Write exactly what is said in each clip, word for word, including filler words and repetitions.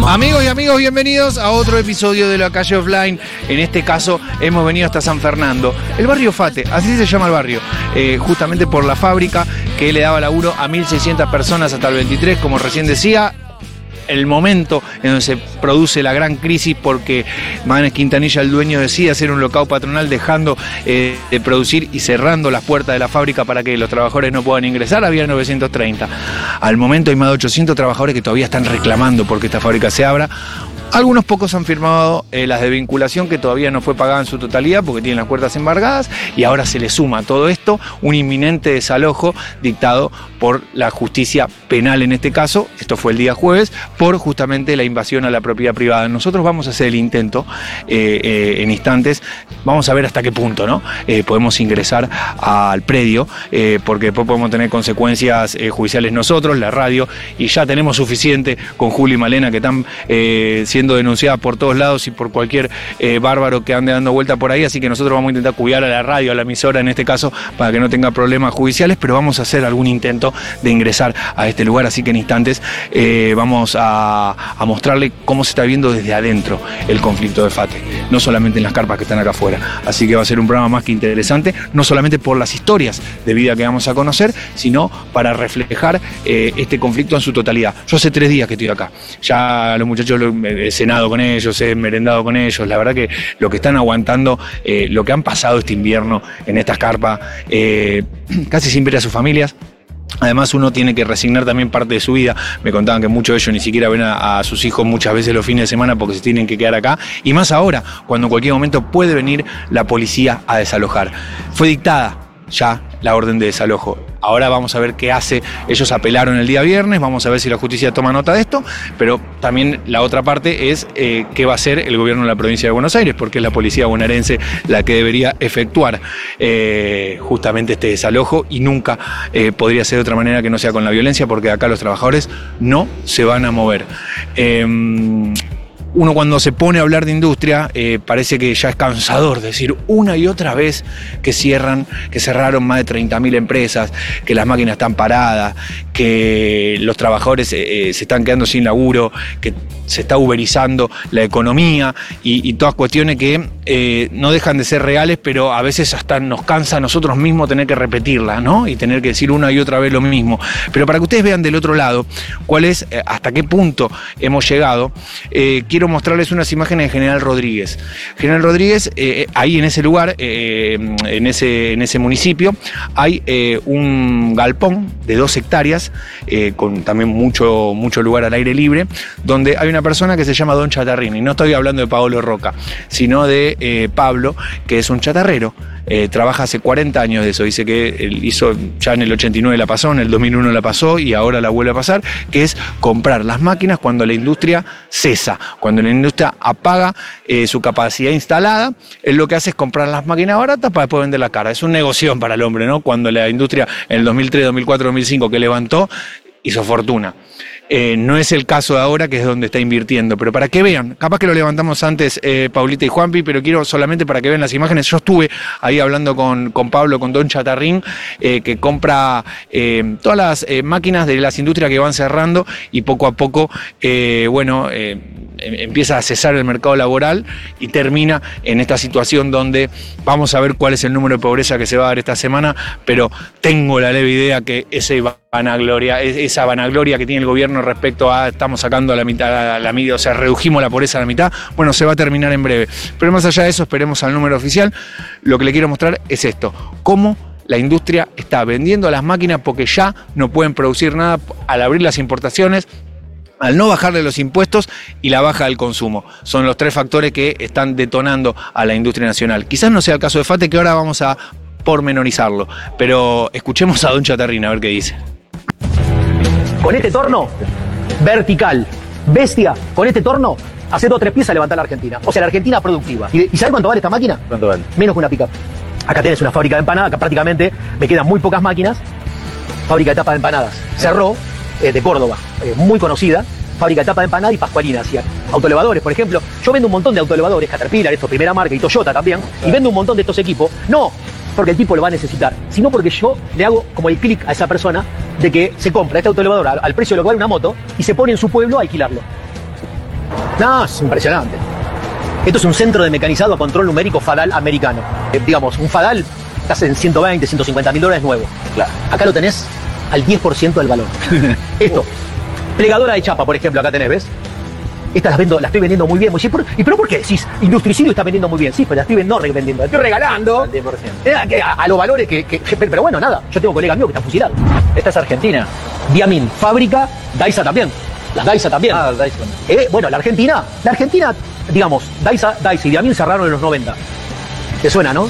Amigos y amigos, bienvenidos a otro episodio de La Calle Offline. En este caso hemos venido hasta San Fernando, el barrio Fate, así se llama el barrio, eh, justamente por la fábrica que le daba laburo a mil seiscientas personas hasta el veintitrés, como recién decía. El momento en donde se produce la gran crisis porque Magallanes Quintanilla, el dueño, decide hacer un lockout patronal dejando eh, de producir y cerrando las puertas de la fábrica para que los trabajadores no puedan ingresar. Había novecientos treinta. Al momento hay más de ochocientos trabajadores que todavía están reclamando porque esta fábrica se abra. Algunos pocos han firmado eh, las de vinculación que todavía no fue pagada en su totalidad porque tienen las puertas embargadas, y ahora se le suma a todo esto un inminente desalojo dictado por la justicia penal en este caso. Esto fue el día jueves, por justamente la invasión a la propiedad privada. Nosotros vamos a hacer el intento eh, eh, en instantes. Vamos a ver hasta qué punto, ¿no? Eh, podemos ingresar al predio, eh, porque después podemos tener consecuencias eh, judiciales nosotros, la radio, y ya tenemos suficiente con Juli y Malena, que están eh, siendo denunciada por todos lados y por cualquier eh, bárbaro que ande dando vuelta por ahí, así que nosotros vamos a intentar cuidar a la radio, a la emisora en este caso, para que no tenga problemas judiciales, pero vamos a hacer algún intento de ingresar a este lugar, así que en instantes eh, vamos a, a mostrarle cómo se está viendo desde adentro el conflicto de Fate, no solamente en las carpas que están acá afuera, así que va a ser un programa más que interesante, no solamente por las historias de vida que vamos a conocer, sino para reflejar eh, este conflicto en su totalidad. Yo hace tres días que estoy acá, ya los muchachos lo, he cenado con ellos, he merendado con ellos, la verdad que lo que están aguantando, eh, lo que han pasado este invierno en estas carpas, eh, casi sin ver a sus familias. Además uno tiene que resignar también parte de su vida. Me contaban que muchos de ellos ni siquiera ven a, a sus hijos muchas veces los fines de semana porque se tienen que quedar acá, y más ahora, cuando en cualquier momento puede venir la policía a desalojar. Fue dictada ya la orden de desalojo. Ahora vamos a ver qué hace. Ellos apelaron el día viernes, vamos a ver si la justicia toma nota de esto, pero también la otra parte es eh, qué va a hacer el gobierno de la provincia de Buenos Aires, porque es la policía bonaerense la que debería efectuar eh, justamente este desalojo, y nunca eh, podría ser de otra manera que no sea con la violencia, porque acá los trabajadores no se van a mover. Eh, Uno cuando se pone a hablar de industria eh, parece que ya es cansador decir una y otra vez que cierran, que cerraron más de treinta mil empresas, que las máquinas están paradas, que los trabajadores eh, se están quedando sin laburo, que se está uberizando la economía y, y todas cuestiones que eh, no dejan de ser reales, pero a veces hasta nos cansa a nosotros mismos tener que repetirlas, ¿no? Y tener que decir una y otra vez lo mismo. Pero para que ustedes vean del otro lado cuál es, eh, hasta qué punto hemos llegado, eh, quiero mostrarles unas imágenes de General Rodríguez. General Rodríguez, eh, ahí en ese lugar, eh, en, ese, en ese municipio, hay eh, un galpón de dos hectáreas, eh, con también mucho, mucho lugar al aire libre, donde hay una persona que se llama Don Chatarrín, y no estoy hablando de Paolo Roca, sino de eh, Pablo, que es un chatarrero. Eh, trabaja hace cuarenta años de eso, dice que él hizo, ya en el ochenta y nueve la pasó, en el dos mil uno la pasó y ahora la vuelve a pasar, que es comprar las máquinas cuando la industria cesa, cuando la industria apaga eh, su capacidad instalada. Él lo que hace es comprar las máquinas baratas para después vender la cara. Es un negocio para el hombre, ¿no? Cuando la industria en el dos mil tres, dos mil cuatro, dos mil cinco que levantó, hizo fortuna. Eh, no es el caso de ahora, que es donde está invirtiendo, pero para que vean, capaz que lo levantamos antes eh, Paulita y Juanpi, pero quiero solamente para que vean las imágenes. Yo estuve ahí hablando con, con Pablo, con Don Chatarrín, eh, que compra eh, todas las eh, máquinas de las industrias que van cerrando, y poco a poco, eh, bueno, eh, empieza a cesar el mercado laboral y termina en esta situación donde vamos a ver cuál es el número de pobreza que se va a dar esta semana, pero tengo la leve idea que ese vanagloria, esa vanagloria que tiene el gobierno respecto a estamos sacando a la mitad, a la mitad, o sea, redujimos la pobreza a la mitad, bueno, se va a terminar en breve. Pero más allá de eso, esperemos al número oficial. Lo que le quiero mostrar es esto, cómo la industria está vendiendo las máquinas porque ya no pueden producir nada al abrir las importaciones, al no bajarle los impuestos y la baja del consumo. Son los tres factores que están detonando a la industria nacional. Quizás no sea el caso de Fate, que ahora vamos a pormenorizarlo, pero escuchemos a Don Chatarrín a ver qué dice. Con este torno vertical, bestia, con este torno, hace dos o tres piezas levantar la Argentina. O sea, la Argentina productiva. ¿Y, ¿y sabes cuánto vale esta máquina? ¿Cuánto vale? Menos que una pick-up. Acá tenés una fábrica de empanadas, acá prácticamente me quedan muy pocas máquinas. Fábrica de tapa de empanadas. Cerró, eh, de Córdoba, eh, muy conocida. Fábrica de tapa de empanadas y pascualinas. Y autoelevadores, por ejemplo. Yo vendo un montón de autoelevadores, Caterpillar, esto, primera marca, y Toyota también. Y vendo un montón de estos equipos. No porque el tipo lo va a necesitar, sino porque yo le hago como el clic a esa persona de que se compra este autoelevador al precio de lo que vale una moto y se pone en su pueblo a alquilarlo. No, es impresionante. Esto es un centro de mecanizado a control numérico Fadal americano. Eh, digamos, un Fadal estás en ciento veinte, ciento cincuenta mil dólares nuevo. Claro. Acá lo tenés al diez por ciento del valor. Esto, plegadora de chapa, por ejemplo, acá tenés, ¿ves? Estas las vendo, las estoy vendiendo muy bien. ¿Y por, ¿y pero por qué decís? Industricidio está vendiendo muy bien. Sí, pero las estoy vendiendo, no vendiendo, las estoy regalando. diez por ciento. Eh, a, a, a los valores que, que, que... Pero bueno, nada. Yo tengo colegas míos que están fusilados. Esta es Argentina. Diamín, fábrica, Daiza también. Las Daiza también. Ah, Daiza. Eh, bueno, la Argentina, la Argentina, digamos, Daiza, Daiza y Diamín cerraron en los noventa. ¿Te suena, no?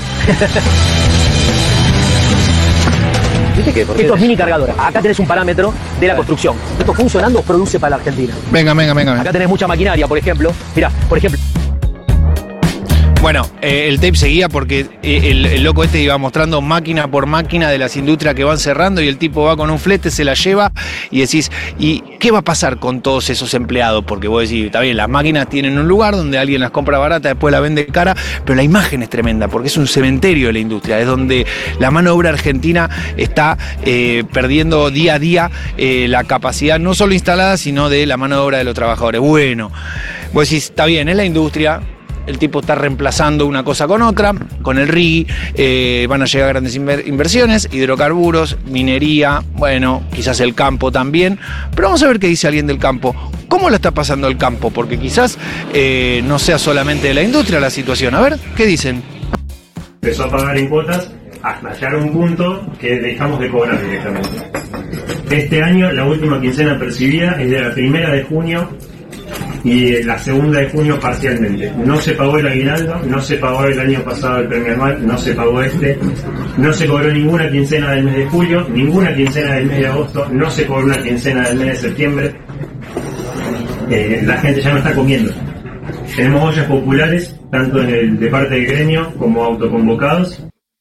¿Viste qué? Esto es mini cargadora. Acá tenés un parámetro de la construcción. Esto funcionando produce para la Argentina. Venga, venga, venga. Acá tenés mucha maquinaria, por ejemplo. Mirá, por ejemplo. Bueno, eh, el tape seguía porque eh, el, el loco este iba mostrando máquina por máquina de las industrias que van cerrando y el tipo va con un flete, se la lleva y decís, ¿y qué va a pasar con todos esos empleados? Porque vos decís, está bien, las máquinas tienen un lugar donde alguien las compra barata, después la vende cara, pero la imagen es tremenda porque es un cementerio de la industria, es donde la mano de obra argentina está eh, perdiendo día a día eh, la capacidad no solo instalada, sino de la mano de obra de los trabajadores. Bueno, vos decís, está bien, es la industria. El tipo está reemplazando una cosa con otra, con el R I G, eh, van a llegar grandes inver inversiones, hidrocarburos, minería, bueno, quizás el campo también, pero vamos a ver qué dice alguien del campo. ¿Cómo la está pasando el campo? Porque quizás eh, no sea solamente de la industria la situación. A ver, ¿qué dicen? Empezó a pagar en cuotas hasta llegar a un punto que dejamos de cobrar directamente. Este año la última quincena percibida es de la primera de junio y la segunda de junio parcialmente. No se pagó el aguinaldo, no se pagó el año pasado el premio anual, no se pagó este, no se cobró ninguna quincena del mes de julio, ninguna quincena del mes de agosto, no se cobró una quincena del mes de septiembre. Eh, la gente ya no está comiendo. Tenemos ollas populares, tanto en el, de parte del gremio como autoconvocados.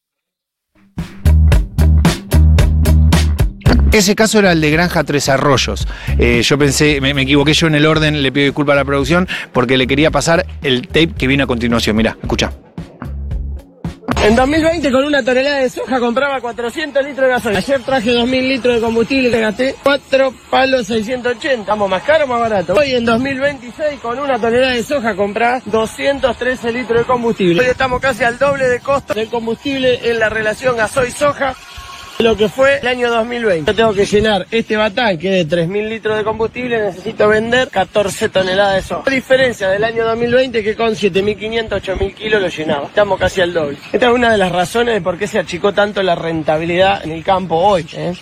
Ese caso era el de Granja Tres Arroyos. Eh, yo pensé, me, me equivoqué yo en el orden, le pido disculpas a la producción, porque le quería pasar el tape que viene a continuación. Mirá, escuchá. En dos mil veinte con una tonelada de soja compraba cuatrocientos litros de gasolina. Ayer traje dos mil litros de combustible y gasté cuatro palos seiscientos ochenta. ¿Estamos más caro o más barato? Hoy en dos mil veintiséis con una tonelada de soja compraba doscientos trece litros de combustible. Hoy estamos casi al doble de costo del combustible en la relación gasoil-soja lo que fue el año dos mil veinte. Yo tengo que llenar este batán que es de tres mil litros de combustible, necesito vender catorce toneladas de soja. La diferencia del año dos mil veinte que con siete mil quinientos, ocho mil kilos lo llenaba. Estamos casi al doble. Esta es una de las razones de por qué se achicó tanto la rentabilidad en el campo hoy, ¿eh?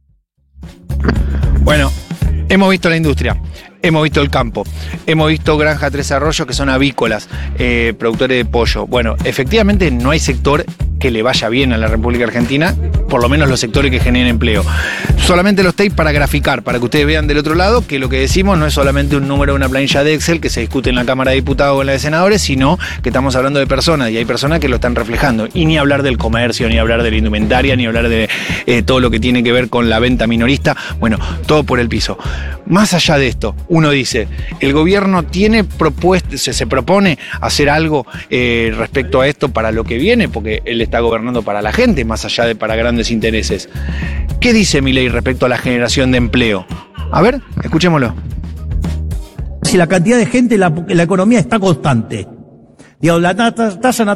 Bueno, hemos visto la industria, hemos visto el campo, hemos visto Granja Tres Arroyos que son avícolas, eh, productores de pollo. Bueno, efectivamente no hay sector que le vaya bien a la República Argentina, por lo menos los sectores que generen empleo. Solamente los tapes para graficar, para que ustedes vean del otro lado que lo que decimos no es solamente un número de una planilla de Excel que se discute en la Cámara de Diputados o en la de Senadores, sino que estamos hablando de personas y hay personas que lo están reflejando. Y ni hablar del comercio, ni hablar de la indumentaria, ni hablar de eh, todo lo que tiene que ver con la venta minorista. Bueno, todo por el piso. Más allá de esto, uno dice, el gobierno tiene propuestas, se, se propone hacer algo eh, respecto a esto para lo que viene, porque él está gobernando para la gente, más allá de para grandes intereses. ¿Qué dice Milei respecto a la generación de empleo? A ver, escuchémoslo. Si la cantidad de gente, la, la economía está constante. Digamos, la tasa